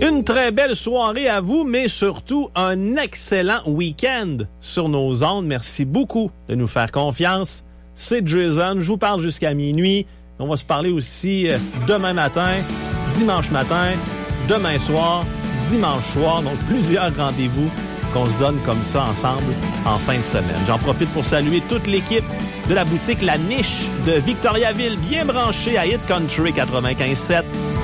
Une très belle soirée à vous, mais surtout un excellent week-end sur nos ondes. Merci beaucoup de nous faire confiance. C'est Jason, je vous parle jusqu'à minuit. On va se parler aussi demain matin, dimanche matin, demain soir, dimanche soir. Donc plusieurs rendez-vous qu'on se donne comme ça ensemble en fin de semaine. J'en profite pour saluer toute l'équipe de la boutique La Niche de Victoriaville, bien branchée à Hit Country 95.7.